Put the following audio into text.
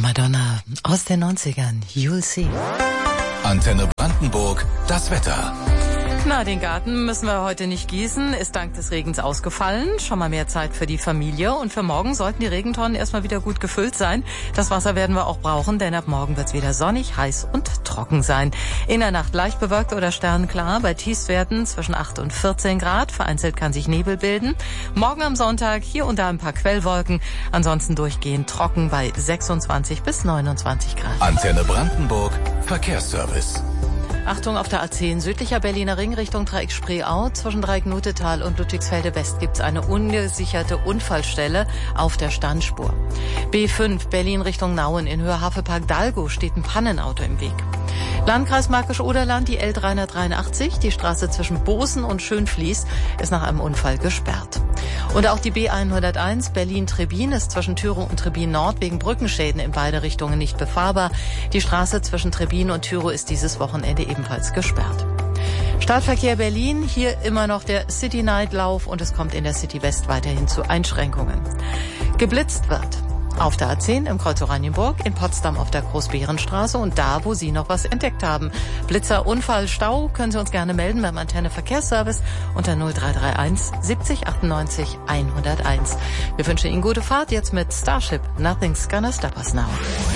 Madonna aus den 90ern, You'll See. Antenne Brandenburg, das Wetter. Na, den Garten müssen wir heute nicht gießen, ist dank des Regens ausgefallen. Schon mal mehr Zeit für die Familie und für morgen sollten die Regentonnen erstmal wieder gut gefüllt sein. Das Wasser werden wir auch brauchen, denn ab morgen wird es wieder sonnig, heiß und trocken sein. In der Nacht leicht bewölkt oder sternklar, bei Tiefstwerten zwischen 8 und 14 Grad. Vereinzelt kann sich Nebel bilden. Morgen am Sonntag hier und da ein paar Quellwolken, ansonsten durchgehend trocken bei 26 bis 29 Grad. Antenne Brandenburg, Verkehrsservice. Achtung, auf der A10 südlicher Berliner Ring Richtung Dreieck Spreeau. Zwischen Dreieck-Nutetal und Ludwigsfelde West gibt's eine ungesicherte Unfallstelle auf der Standspur. B5 Berlin Richtung Nauen in Höhe Havelpark-Dalgo steht ein Pannenauto im Weg. Landkreis Märkisch-Oderland, die L383, die Straße zwischen Bosen und Schönfließ ist nach einem Unfall gesperrt. Und auch die B101 Berlin-Trebin ist zwischen Thürow und Trebin Nord wegen Brückenschäden in beide Richtungen nicht befahrbar. Die Straße zwischen Trebin und Thürow ist dieses Wochenende ebenfalls gesperrt. Stadtverkehr Berlin, hier immer noch der City-Night-Lauf und es kommt in der City West weiterhin zu Einschränkungen. Geblitzt wird auf der A10 im Kreuz Oranienburg, in Potsdam auf der Großbärenstraße und da, wo Sie noch was entdeckt haben. Blitzer, Unfall, Stau, können Sie uns gerne melden beim Antenne Verkehrsservice unter 0331 70 98 101. Wir wünschen Ihnen gute Fahrt jetzt mit Starship. Nothing's gonna stop us now.